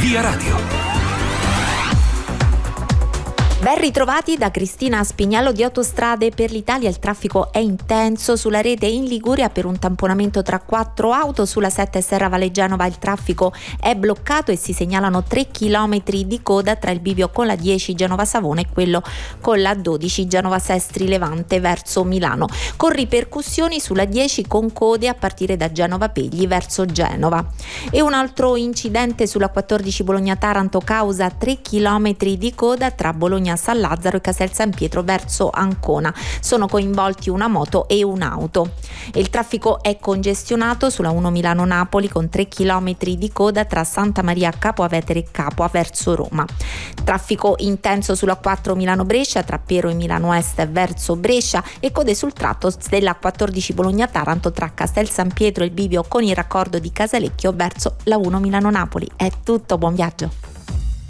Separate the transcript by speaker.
Speaker 1: Via Radio.
Speaker 2: Ben ritrovati da Cristina Spignello di Autostrade per l'Italia. Il traffico è intenso sulla rete in Liguria per un tamponamento tra 4 auto. Sulla 7 Serravalle Genova il traffico è bloccato e si segnalano 3 chilometri di coda tra il bivio con la 10 Genova Savona e quello con la 12 Genova Sestri Levante verso Milano, con ripercussioni sulla 10 con code a partire da Genova Pegli verso Genova. E un altro incidente sulla 14 Bologna Taranto causa 3 chilometri di coda tra Bologna San Lazzaro e Castel San Pietro verso Ancona. Sono coinvolti una moto e un'auto. Il traffico è congestionato sulla 1 Milano-Napoli con 3 km di coda tra Santa Maria Capo Avetere e Capua verso Roma. Traffico intenso sulla 4 Milano-Brescia tra Pero e Milano Est verso Brescia e code sul tratto della 14 Bologna-Taranto tra Castel San Pietro e il bivio con il raccordo di Casalecchio verso la 1 Milano-Napoli. È tutto, buon viaggio.